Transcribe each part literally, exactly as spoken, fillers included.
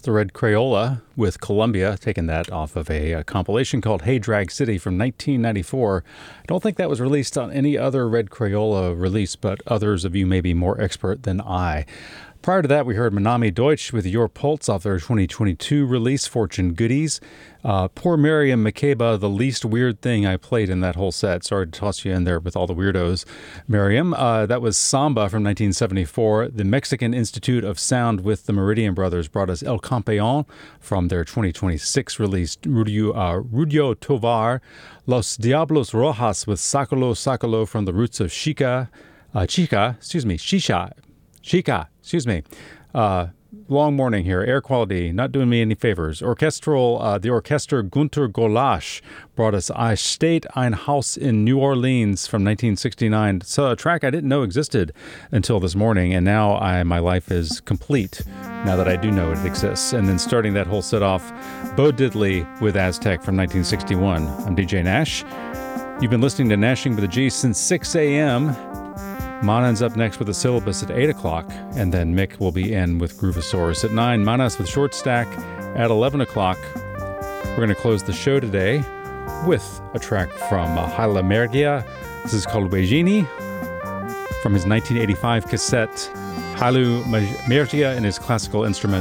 the Red Crayola with Columbia, taking that off of a, a compilation called Hey Drag City from nineteen ninety-four. I don't think that was released on any other Red Crayola release, but others of you may be more expert than I. Prior to that, we heard Manami Deutsch with Your Pulse off their twenty twenty-two release, Fortune Goodies. Uh, poor Miriam Makeba, the least weird thing I played in that whole set. Sorry to toss you in there with all the weirdos, Miriam. Uh, that was Samba from nineteen seventy-four. The Mexican Institute of Sound with the Meridian Brothers brought us El Campeon from their twenty twenty-six release, Rudio, uh, Rudio Tovar. Los Diablos Rojas with Sacalo Sacalo from the roots of Chica, uh, Chica, excuse me, Shisha, Chica, excuse me. Uh, long morning here. Air quality, not doing me any favors. Orchestral, uh, the orchestra Gunter Golasch brought us I Steht ein Haus in New Orleans from nineteen sixty-nine. So a track I didn't know existed until this morning, and now I my life is complete now that I do know it exists. And then starting that whole set off, Bo Diddley with Aztec from nineteen sixty-one. I'm D J Nash. You've been listening to Nashing with a G since six a.m. Manan's up next with a syllabus at eight o'clock, and then Mick will be in with Groovosaurus at nine. Manas with Short Stack at eleven o'clock. We're going to close the show today with a track from uh, Haile Mergia. This is called Wejini from his nineteen eighty-five cassette, Haile Mergia and his classical instrument.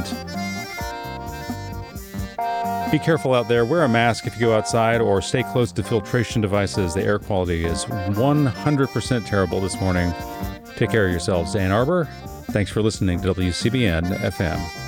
Be careful out there. Wear a mask if you go outside, or stay close to filtration devices. The air quality is one hundred percent terrible this morning. Take care of yourselves. Ann Arbor, thanks for listening to W C B N F M.